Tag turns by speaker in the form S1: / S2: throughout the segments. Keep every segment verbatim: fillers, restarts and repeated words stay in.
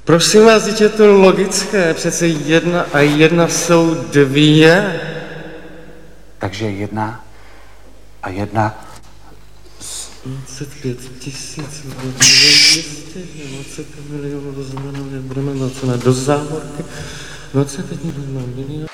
S1: Prosím vás, dítě, je to logické, přece jedna a jedna jsou dvě.
S2: Takže jedna a jedna...
S1: dvacet pět tisíc, dvě stě dvacet milionů, to znamená, že budeme dvacet do závorky, dvacet pět milionů.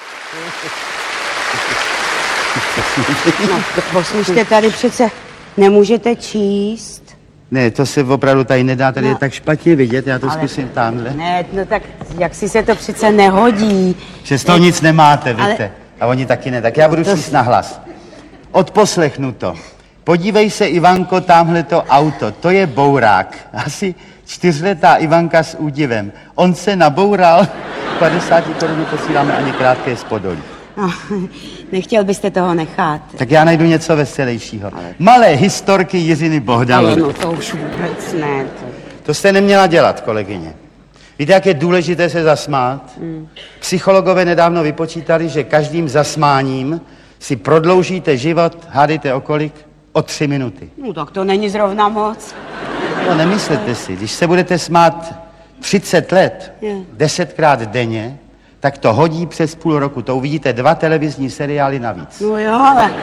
S3: No, poslyšte, tady přece nemůžete číst.
S2: Ne, to se opravdu tady nedá, tady
S3: No.
S2: je tak špatně vidět, já to
S3: Ale-
S2: zkusím tamhle.
S3: Ne, no tak jak si se to přece nehodí.
S2: Že z toho nic nemáte,
S3: Ale-
S2: víte. A oni taky ne, tak já budu
S3: To-
S2: číst nahlas. Odposlechnu to. Podívej se, Ivanko, tamhle to auto, to je bourák. Asi čtyřletá Ivanka s údivem. On se naboural, padesát korun posíláme ani krátké z Podolí.
S3: No, nechtěl byste toho nechat.
S2: Tak já najdu něco veselějšího. Malé historky Jiřiny
S3: Ale
S2: Bohdalové.
S3: no to už vůbec ne. To...
S2: To jste neměla dělat, kolegyně. Víte, jak je důležité se zasmát? Hmm. Psychologové nedávno vypočítali, že každým zasmáním si prodloužíte život, hádejte o kolik? O tři minuty.
S3: No tak to není zrovna moc.
S2: No nemyslete si, když se budete smát třicet let,
S3: Je.
S2: desetkrát denně, tak to hodí přes půl roku. To uvidíte dva televizní seriály navíc.
S3: No jo, ale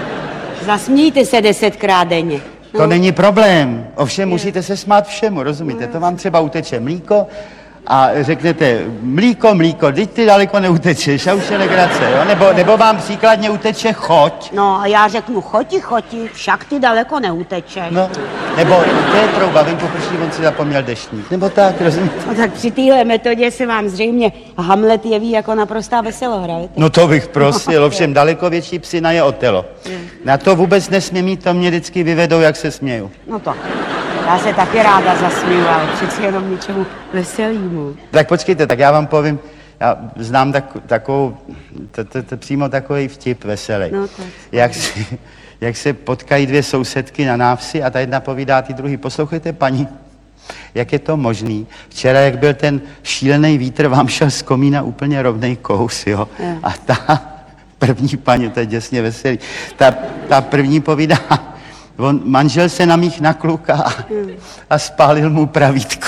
S3: zasmějte se desetkrát denně. No.
S2: To není problém. Ovšem musíte se smát všemu, rozumíte? To vám třeba uteče mlíko a řeknete mlíko, mlíko, teď ty daleko neutečeš a už je legrace, jo? Nebo, nebo vám příkladně uteče choť.
S3: No a já řeknu choti, choti, však ty daleko neutečeš.
S2: No, nebo to je trouba, venku prší, on si zapomněl deštník. Nebo tak, rozumíte?
S3: No tak při téhle metodě se vám zřejmě Hamlet jeví jako naprostá veselohra, víte?
S2: No to bych prosil, ovšem daleko větší psina je Otelo. Na to vůbec nesmí mít, to mě vždycky vyvedou, jak se směju.
S3: No to, já se taky ráda zasměju, ale přeci jenom něčemu veselýmu.
S2: Tak počkejte, tak já vám povím, já znám tak, takovou, to, to, to přímo takový vtip veselý.
S3: No tak.
S2: Jak se, jak se potkají dvě sousedky na návsi a ta jedna povídá ty druhý, poslouchejte paní, jak je to možný? Včera, jak byl ten šílený vítr, vám šel z komína úplně rovnej kous, jo?
S3: Je.
S2: A ta první paní, to je děsně veselý, ta, ta první povídá, on, manžel se na mých na kluka a, a spálil mu pravítko.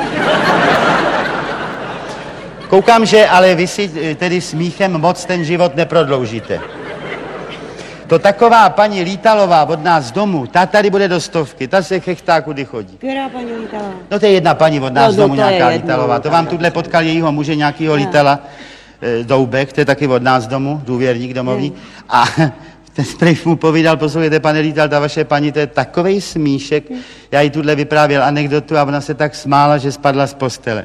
S2: Koukám, že ale vy si tedy smíchem moc ten život neprodloužíte. To taková paní Lítalová od nás z domu, ta tady bude do stovky, ta se chechtá, kudy chodí.
S3: Která paní Lítalová?
S2: No to je jedna paní od nás
S3: No,
S2: z
S3: no,
S2: domu,
S3: to je
S2: nějaká
S3: jedno,
S2: Lítalová. To
S3: tak
S2: vám
S3: to-
S2: tuhle potkal jejího muže, nějakýho Lítala, e, Doubek, to je taky od nás z domu, důvěrník domovní. A ten prej mu povídal, poslouchejte, pane Lítal, ta vaše paní, to je takovej smíšek. Já jí tuhle vyprávěl anekdotu a ona se tak smála, že spadla z postele.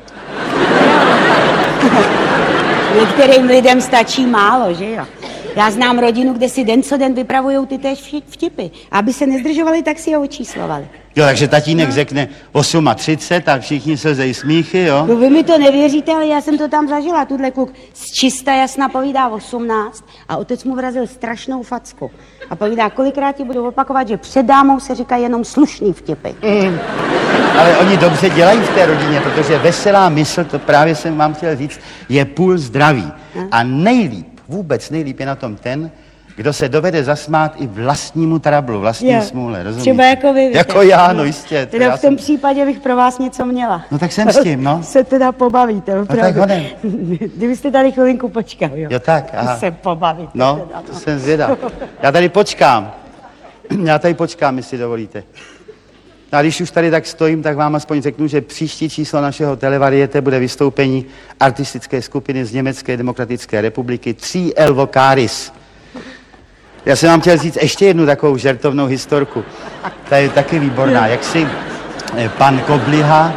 S3: Některým lidem stačí málo, že jo? Já znám rodinu, kde si den co den vypravujou ty též vši- vtipy. Aby se nezdržovali, tak si je očíslovali.
S2: Jo, takže tatínek no. řekne třicet osm a všichni se zej smíchy, jo?
S3: No vy mi to nevěříte, ale já jsem to tam zažila. Tuhle kluk z čista jasna povídá osmnáct a otec mu vrazil strašnou facku. A povídá, kolikrát ti budu opakovat, že před dámou se říká jenom slušný vtipy.
S2: Mm. Ale oni dobře dělají v té rodině, protože veselá mysl, to právě jsem vám chtěl říct, je půl zdraví. A nejlíp, vůbec nejlíp je na tom ten, kdo se dovede zasmát i vlastnímu trablu, vlastní
S3: Jo.
S2: smůle, rozumíš?
S3: Třeba jako vy, víte.
S2: Jako já, no jistě.
S3: Teda
S2: já
S3: v tom
S2: jsem...
S3: případě bych pro vás něco měla.
S2: No tak jsem s tím, no.
S3: Se teda pobavíte, opravdu.
S2: tak honem.
S3: Kdybyste tady chvilinku počkal, jo.
S2: Jo tak, aha.
S3: Se pobavíte.
S2: No,
S3: teda,
S2: to jsem zvědav. Já tady počkám. Já tady počkám, jestli dovolíte. A když už tady tak stojím, tak vám aspoň řeknu, že příští číslo našeho televariete bude vystoupení artistické skupiny z Německé demokratické republiky tří El Vocaris. Já jsem vám chtěl říct ještě jednu takovou žertovnou historku. Ta je taky výborná. Jak si eh, pan Kobliha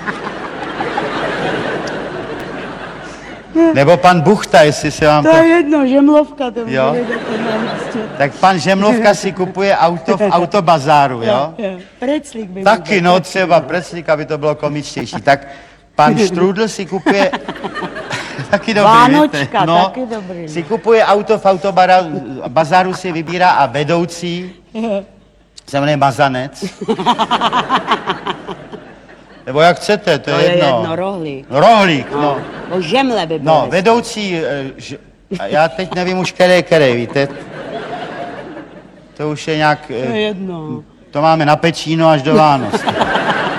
S2: nebo pan Buchta, jestli se vám
S3: To
S2: to...
S3: je jedno, žemlovka to
S2: Jo.
S3: bude taky na místě.
S2: Tak pan Žemlovka si kupuje auto v autobazáru, jo?
S3: Jo, Preclík by
S2: Taky, no, třeba preclík, aby to bylo komičtější. Tak pan Štrůdl si kupuje... taky dobrý,
S3: Vánočka,
S2: víte? No,
S3: taky dobrý.
S2: si kupuje auto v autobazáru, si vybírá a vedoucí se jmenuje Mazanec. Nebo jak chcete, to,
S3: To
S2: je
S3: je
S2: jedno.
S3: jedno, rohlík.
S2: Rohlík, no.
S3: O žemle by bylo.
S2: No, vedoucí, eh, ž... a já teď nevím už které, které, víte? To už je nějak...
S3: To je
S2: eh,
S3: jedno.
S2: To máme na Pečíno až do Vánoc.